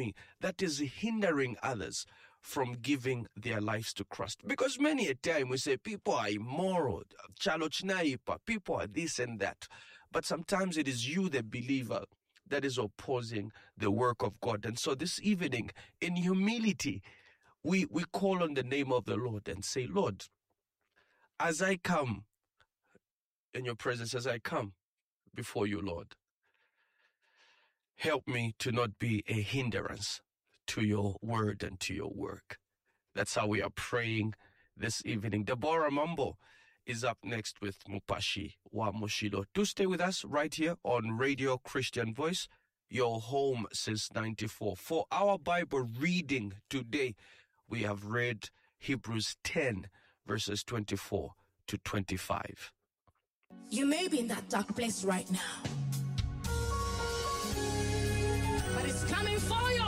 me that is hindering others from giving their lives to Christ? Because many a time we say people are immoral, people are this and that. But sometimes it is you, the believer, that is opposing the work of God. And so this evening, in humility, we call on the name of the Lord and say, Lord, as I come in your presence, as I come before you, Lord, help me to not be a hindrance to your word and to your work. That's how we are praying this evening. Deborah Mambo is up next with Mupashi wa Moshilo. Do stay with us right here on Radio Christian Voice, your home since 94. For our Bible reading today, we have read Hebrews 10, verses 24 to 25. You may be in that dark place right now, but it's coming for you.